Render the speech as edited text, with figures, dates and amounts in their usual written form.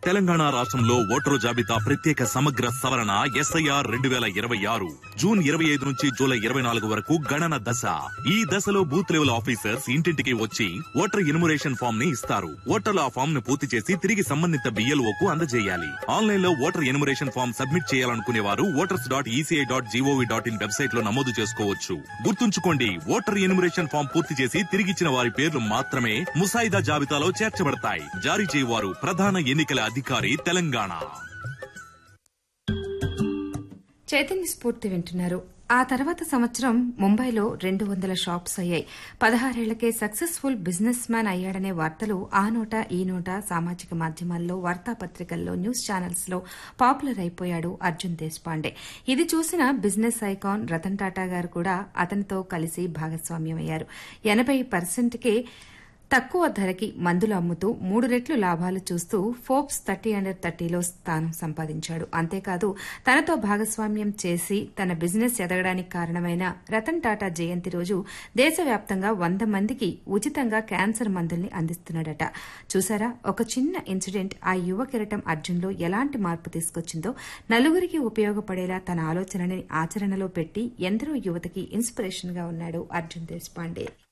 తెలంగాణ రాష్ట్రంలో ఓటరు జాబితా ప్రత్యేక సమగ్ర సవరణ ఎస్ఐఆర్ 2026 జూన్ 25 నుంచి జూలై 24 వరకు గణన దశ. ఈ దశలో బూత్ లెవెల్ ఆఫీసర్స్ ఇంటింటికి వచ్చి ఓటర్ ఎన్యుమరేషన్ ఫామ్ ని ఇస్తారు. ఓటర్లు ఆ ఫామ్ ను పూర్తి చేసి తిరిగి సంబంధిత BLOకు అందజేయాలి. ఆన్లైన్ లో ఓటర్ ఎన్యుమరేషన్ ఫామ్ సబ్మిట్ చేయాలనుకునే వారు voters.eci.gov.in వెబ్సైట్ లో నమోదు చేసుకోవచ్చు. గుర్తుంచుకోండి, ఓటర్ ఎన్యుమరేషన్ ఫామ్ పూర్తి చేసి తిరిగిచ్చిన వారి పేర్లు మాత్రమే ముసాయిదా జాబితాలో చేర్చబడతాయి. జారీ చేయవారు ప్రధాన ఎన్నికల అధికారి తెలంగాణ. చైతన్య స్ఫూర్తి వింటున్నారు. ఆ తర్వాత సంవత్సరం ముంబైలో 200 షాప్స్ అయ్యాయి. 16 ఏళ్లకే సక్సెస్ఫుల్ బిజినెస్ మ్యాన్ అయ్యాడనే వార్తలు ఆ నోట ఈ నోట సామాజిక మాధ్యమాల్లో, వార్తాపత్రికల్లో, న్యూస్ ఛానల్స్ లో పాపులర్ అయిపోయాడు అర్జున్ దేశ్పాండే. ఇది చూసిన బిజినెస్ ఐకాన్ రతన్ టాటా గారు కూడా అతనితో కలిసి భాగస్వామ్యమయ్యారు. 80%కే తక్కువ ధరకి మందులు అమ్ముతూ 3 రెట్లు లాభాలు చూస్తూ ఫోర్బ్స్ 30 Under 30లో స్థానం సంపాదించాడు. అంతేకాదు, తనతో భాగస్వామ్యం చేసి తన బిజినెస్ ఎదగడానికి కారణమైన రతన్ టాటా జయంతి రోజు దేశవ్యాప్తంగా 100 మందికి ఉచితంగా క్యాన్సర్ మందుల్ని అందిస్తున్నాడట. చూసారా, ఒక చిన్న ఇన్సిడెంట్ ఆ యువ కిరటం అర్జున్లో ఎలాంటి మార్పు తీసుకొచ్చిందో. నలుగురికి ఉపయోగపడేలా తన ఆలోచనని ఆచరణలో పెట్టి ఎందరో యువతకి ఇన్స్పిరేషన్ గా ఉన్నాడు అర్జున్ దేశ్పాండే.